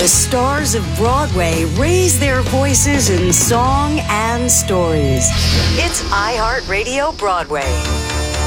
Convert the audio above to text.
the stars of Broadway raise their voices in song and stories. It's iHeartRadio Broadway.